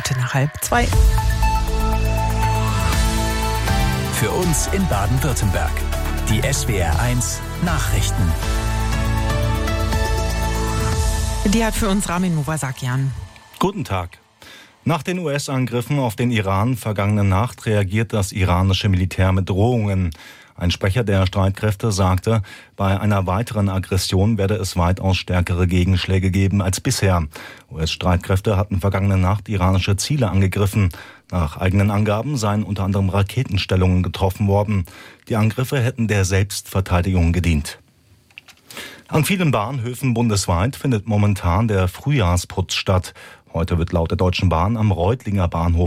1:15. Für uns in Baden-Württemberg. Die SWR1 Nachrichten. Die hat für uns Ramin Movasakian. Guten Tag. Nach den US-Angriffen auf den Iran vergangene Nacht reagiert das iranische Militär mit Drohungen. Ein Sprecher der Streitkräfte sagte, bei einer weiteren Aggression werde es weitaus stärkere Gegenschläge geben als bisher. US-Streitkräfte hatten vergangene Nacht iranische Ziele angegriffen. Nach eigenen Angaben seien unter anderem Raketenstellungen getroffen worden. Die Angriffe hätten der Selbstverteidigung gedient. An vielen Bahnhöfen bundesweit findet momentan der Frühjahrsputz statt. Heute wird laut der Deutschen Bahn am Reutlinger Bahnhof